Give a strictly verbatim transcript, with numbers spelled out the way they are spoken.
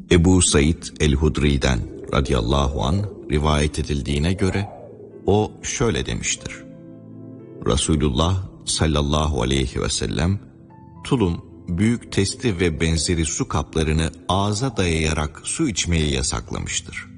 Ebu Said el-Hudri'den radıyallahu anh rivayet edildiğine göre o şöyle demiştir. Resulullah sallallahu aleyhi ve sellem tulum, büyük testi ve benzeri su kaplarını ağza dayayarak su içmeyi yasaklamıştır.